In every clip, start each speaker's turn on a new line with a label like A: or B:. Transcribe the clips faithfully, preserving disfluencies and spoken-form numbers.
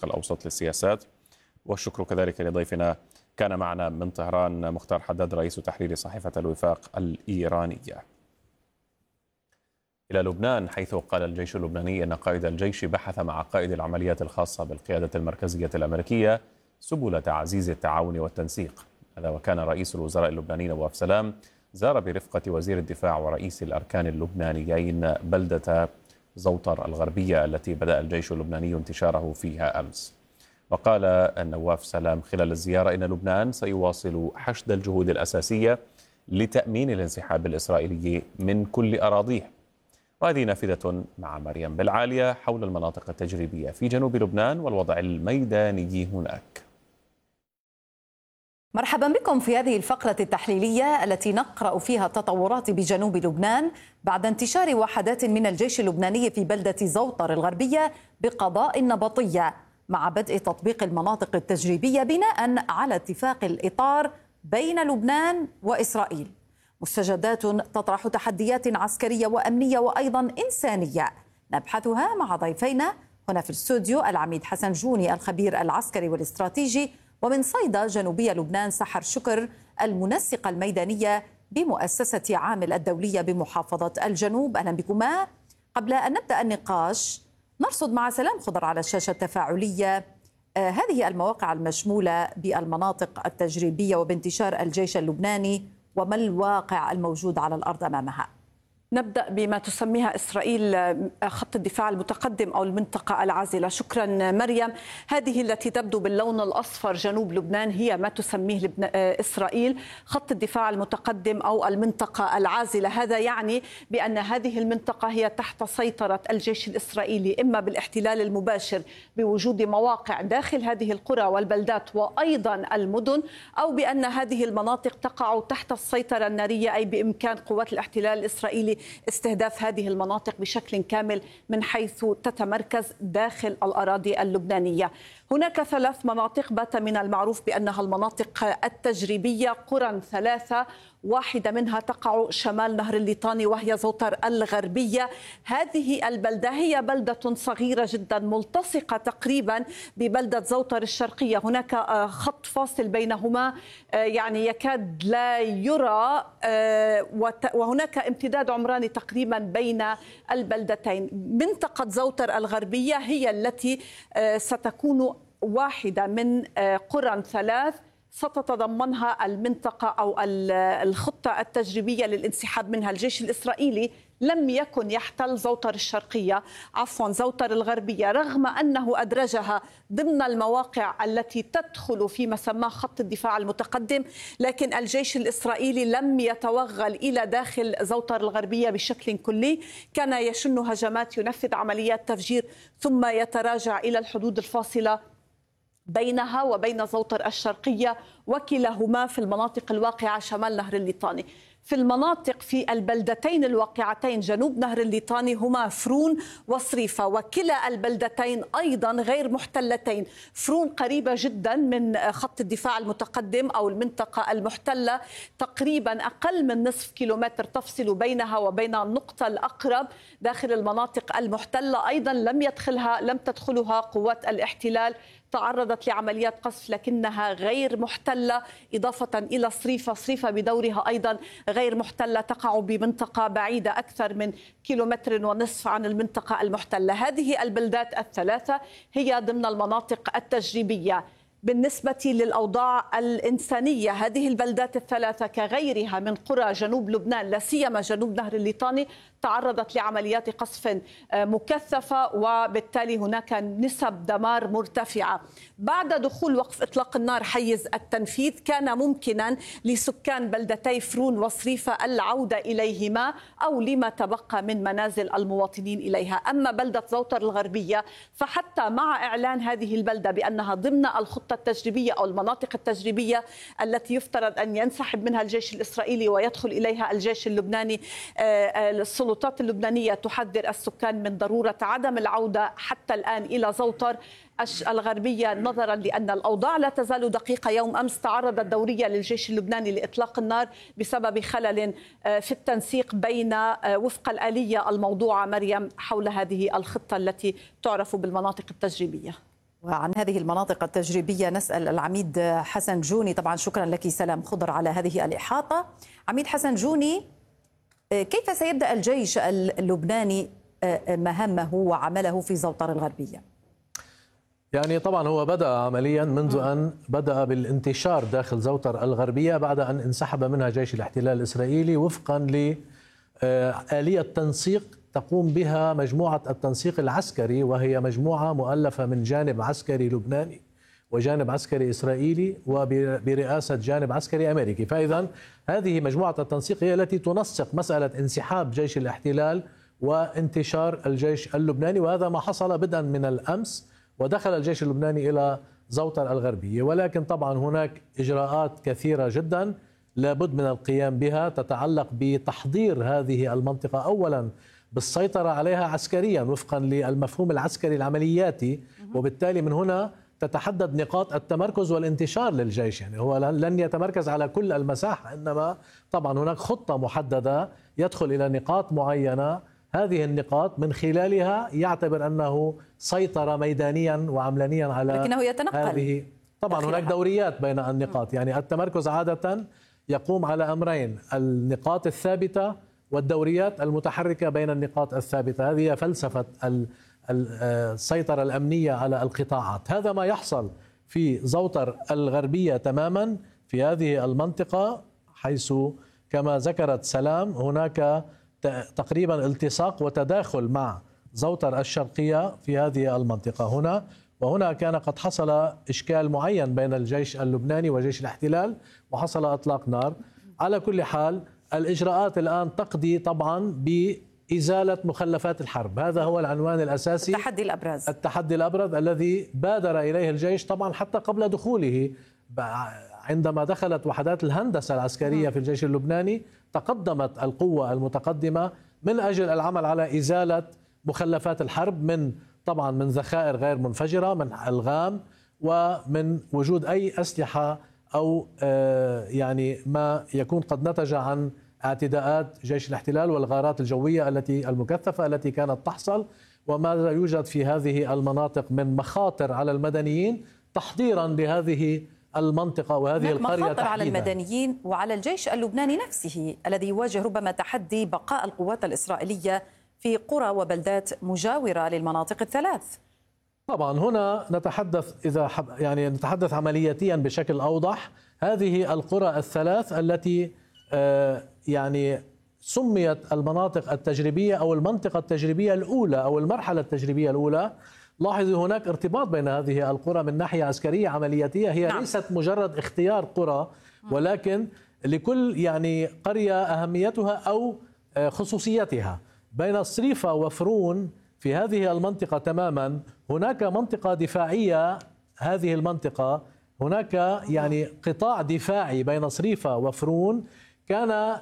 A: الشرق الأوسط للسياسات. والشكر كذلك لضيفنا كان معنا من طهران مختار حداد رئيس تحرير صحيفة الوفاق الإيرانية. إلى لبنان، حيث قال الجيش اللبناني أن قائد الجيش بحث مع قائد العمليات الخاصة بالقيادة المركزية الأمريكية سبل تعزيز التعاون والتنسيق. هذا وكان رئيس الوزراء اللبناني نواف سلام زار برفقة وزير الدفاع ورئيس الأركان اللبنانيين بلدة زوطر الغربية التي بدأ الجيش اللبناني انتشاره فيها أمس. وقال نواف سلام خلال الزيارة إن لبنان سيواصل حشد الجهود الأساسية لتأمين الانسحاب الإسرائيلي من كل أراضيه. وهذه نافذة مع مريم بالعالية حول المناطق التجريبية في جنوب لبنان والوضع الميداني هناك.
B: مرحبا بكم في هذه الفقرة التحليلية التي نقرأ فيها التطورات بجنوب لبنان بعد انتشار وحدات من الجيش اللبناني في بلدة زوطر الغربية بقضاء نبطية، مع بدء تطبيق المناطق التجريبية بناء على اتفاق الإطار بين لبنان وإسرائيل. مستجدات تطرح تحديات عسكرية وأمنية وأيضا إنسانية نبحثها مع ضيفينا هنا في الاستوديو: العميد حسن جوني الخبير العسكري والاستراتيجي، ومن صيدا جنوبية لبنان سحر شكر المنسقة الميدانية بمؤسسة عامل الدولية بمحافظة الجنوب. أهلا بكما. قبل أن نبدأ النقاش نرصد مع سلام خضر على الشاشة التفاعلية آه هذه المواقع المشمولة بالمناطق التجريبية وبانتشار الجيش اللبناني، وما الواقع الموجود على الأرض أمامها؟
C: نبدأ بما تسميها إسرائيل خط الدفاع المتقدم أو المنطقة العازلة. شكرا مريم. هذه التي تبدو باللون الأصفر جنوب لبنان هي ما تسميه لبن... إسرائيل خط الدفاع المتقدم أو المنطقة العازلة. هذا يعني بأن هذه المنطقة هي تحت سيطرة الجيش الإسرائيلي، إما بالاحتلال المباشر بوجود مواقع داخل هذه القرى والبلدات وأيضا المدن، أو بأن هذه المناطق تقع تحت السيطرة النارية، أي بإمكان قوات الاحتلال الإسرائيلي استهداف هذه المناطق بشكل كامل من حيث تتمركز داخل الأراضي اللبنانية. هناك ثلاث مناطق بات من المعروف بأنها المناطق التجريبية، قرى ثلاثة، واحدة منها تقع شمال نهر الليطاني وهي زوطر الغربية. هذه البلدة هي بلدة صغيرة جدا ملتصقة تقريبا ببلدة زوطر الشرقية. هناك خط فاصل بينهما يعني يكاد لا يرى، وهناك امتداد عمراني تقريبا بين البلدتين. منطقة زوطر الغربية هي التي ستكون واحدة من قرى ثلاث ستتضمنها المنطقة أو الخطة التجريبية للانسحاب منها. الجيش الإسرائيلي لم يكن يحتل زوطر الشرقية عفوا زوطر الغربية، رغم أنه أدرجها ضمن المواقع التي تدخل في مسمى خط الدفاع المتقدم، لكن الجيش الإسرائيلي لم يتوغل إلى داخل زوطر الغربية بشكل كلي. كان يشن هجمات، ينفذ عمليات تفجير، ثم يتراجع إلى الحدود الفاصلة بينها وبين زوطر الشرقية، وكلاهما في المناطق الواقعة شمال نهر الليطاني. في المناطق في البلدتين الواقعتين جنوب نهر الليطاني هما فرون وصريفة، وكلا البلدتين أيضا غير محتلتين. فرون قريبة جدا من خط الدفاع المتقدم أو المنطقة المحتلة، تقريبا أقل من نصف كيلومتر تفصل بينها وبين النقطة الأقرب داخل المناطق المحتلة. أيضا لم يدخلها لم تدخلها قوات الاحتلال، تعرضت لعمليات قصف لكنها غير محتلة، إضافة إلى صريفة. صريفة بدورها أيضا غير محتلة، تقع بمنطقة بعيدة أكثر من كيلومتر ونصف عن المنطقة المحتلة. هذه البلدات الثلاثة هي ضمن المناطق التجريبية. بالنسبة للأوضاع الإنسانية، هذه البلدات الثلاثة كغيرها من قرى جنوب لبنان، لا سيما جنوب نهر الليطاني، تعرضت لعمليات قصف مكثفة، وبالتالي هناك نسب دمار مرتفعة. بعد دخول وقف إطلاق النار حيز التنفيذ كان ممكنا لسكان بلدتي فرون وصريفة العودة إليهما أو لما تبقى من منازل المواطنين إليها. أما بلدة زوطر الغربية فحتى مع إعلان هذه البلدة بأنها ضمن الخطة التجريبية أو المناطق التجريبية التي يفترض أن ينسحب منها الجيش الإسرائيلي ويدخل إليها الجيش اللبناني، السلطات اللبنانية تحذر السكان من ضرورة عدم العودة حتى الآن إلى زوطر الغربية، نظرا لأن الأوضاع لا تزال دقيقة. يوم أمس تعرض الدورية للجيش اللبناني لإطلاق النار بسبب خلل في التنسيق بين وفق الآلية الموضوعة مريم حول هذه الخطة التي تعرف بالمناطق التجريبية.
B: وعن هذه المناطق التجريبية نسأل العميد حسن جوني. طبعا شكرا لك سلام خضر على هذه الإحاطة. عميد حسن جوني، كيف سيبدأ الجيش اللبناني مهامه وعمله في زوطر الغربية؟
D: يعني طبعا هو بدأ عمليا منذ أن بدأ بالانتشار داخل زوطر الغربية بعد أن انسحب منها جيش الاحتلال الإسرائيلي وفقا لآلية تنسيق تقوم بها مجموعة التنسيق العسكري، وهي مجموعة مؤلفة من جانب عسكري لبناني وجانب عسكري إسرائيلي وبرئاسة جانب عسكري أمريكي. فإذا هذه مجموعة التنسيق هي التي تنسق مسألة انسحاب جيش الاحتلال وانتشار الجيش اللبناني، وهذا ما حصل بدءا من الأمس، ودخل الجيش اللبناني إلى زوطر الغربية. ولكن طبعا هناك إجراءات كثيرة جدا لابد من القيام بها تتعلق بتحضير هذه المنطقة أولا بالسيطرة عليها عسكريا وفقا للمفهوم العسكري العملياتي، وبالتالي من هنا تتحدد نقاط التمركز والانتشار للجيش. يعني هو لن يتمركز على كل المساحة، إنما طبعا هناك خطة محددة يدخل إلى نقاط معينة، هذه النقاط من خلالها يعتبر أنه سيطر ميدانيا وعملانيا على
B: لكنه يتنقل.
D: هذه طبعا هناك دوريات بين النقاط. يعني التمركز عادة يقوم على أمرين: النقاط الثابتة والدوريات المتحركة بين النقاط الثابتة. هذه فلسفة السيطرة الأمنية على القطاعات. هذا ما يحصل في زوطر الغربية تماما في هذه المنطقة، حيث كما ذكرت سلام هناك تقريبا التصاق وتداخل مع زوطر الشرقية في هذه المنطقة هنا. وهنا كان قد حصل إشكال معين بين الجيش اللبناني وجيش الاحتلال وحصل إطلاق نار. على كل حال الإجراءات الآن تقضي طبعا بإزالة مخلفات الحرب، هذا هو العنوان الأساسي،
B: التحدي الأبرز
D: التحدي الأبرز الذي بادر إليه الجيش طبعا حتى قبل دخوله. عندما دخلت وحدات الهندسة العسكرية في الجيش اللبناني تقدمت القوة المتقدمة من أجل العمل على إزالة مخلفات الحرب، من طبعا من ذخائر غير منفجرة، من ألغام، ومن وجود أي أسلحة أو يعني ما يكون قد نتج عن اعتداءات جيش الاحتلال والغارات الجوية التي المكثفة التي كانت تحصل، وما يوجد في هذه المناطق من مخاطر على المدنيين تحضيرا لهذه المنطقة وهذه القرية
B: مخاطر
D: تحديدا.
B: على المدنيين وعلى الجيش اللبناني نفسه الذي يواجه ربما تحدي بقاء القوات الإسرائيلية في قرى وبلدات مجاورة للمناطق الثلاث.
D: طبعا هنا نتحدث إذا حب يعني نتحدث عملياتيا بشكل أوضح. هذه القرى الثلاث التي آه يعني سميت المناطق التجريبية أو المنطقة التجريبية الأولى أو المرحلة التجريبية الأولى، لاحظوا هناك ارتباط بين هذه القرى من ناحية عسكرية عملياتية. هي نعم. ليست مجرد اختيار قرى، ولكن لكل يعني قرية أهميتها أو خصوصيتها. بين صريفة وفرون في هذه المنطقة تماما هناك منطقة دفاعية. هذه المنطقة هناك يعني قطاع دفاعي بين صريفة وفرون كان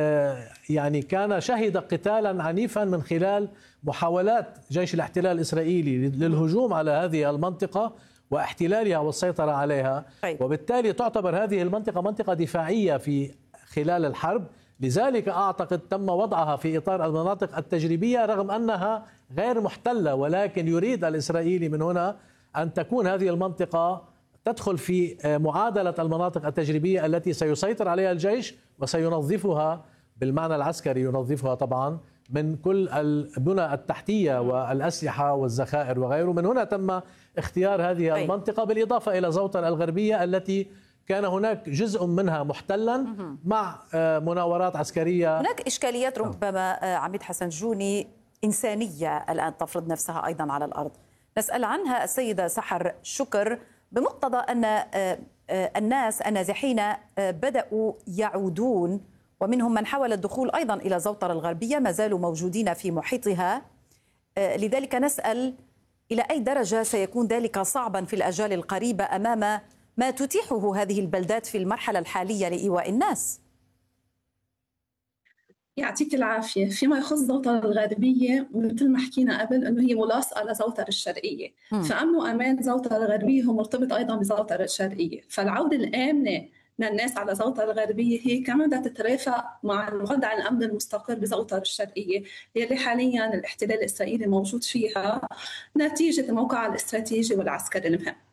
D: يعني كان شهد قتالا عنيفا من خلال محاولات جيش الاحتلال الإسرائيلي للهجوم على هذه المنطقة واحتلالها والسيطرة عليها. وبالتالي تعتبر هذه المنطقة منطقة دفاعية في خلال الحرب، لذلك أعتقد تم وضعها في إطار المناطق التجريبية رغم أنها غير محتلة، ولكن يريد الإسرائيلي من هنا أن تكون هذه المنطقة تدخل في معادلة المناطق التجريبية التي سيسيطر عليها الجيش وسينظفها بالمعنى العسكري، ينظفها طبعا من كل البنى التحتية والأسلحة والذخائر وغيره. من هنا تم اختيار هذه المنطقة بالإضافة إلى زوطر الغربية التي كان هناك جزء منها محتلا مع مناورات عسكرية.
B: هناك إشكاليات ربما عميد حسن جوني إنسانية الآن تفرض نفسها أيضا على الأرض، نسأل عنها السيدة سحر شكر. بمقتضى أن الناس النازحين بدأوا يعودون ومنهم من حاول الدخول أيضا إلى زوطر الغربية ما زالوا موجودين في محيطها، لذلك نسأل إلى أي درجة سيكون ذلك صعبا في الأجال القريبة أمام ما تتيحه هذه البلدات في المرحلة الحالية لإيواء الناس؟
E: يعطيك العافية. فيما يخص زوطر الغربية مثل ما حكينا قبل أنه هي ملاصقة لزوطر الشرقية، م. فأمن وأمان زوطر الغربية هو مرتبط أيضا بزوطر الشرقية، فالعودة الآمنة من الناس على زوطة الغربية هي كمان بدها تترافق مع الوضع الأمن المستقر بزوطة الشرقية يلي حاليا الاحتلال الإسرائيلي موجود فيها نتيجة الموقع الاستراتيجي والعسكري المهم.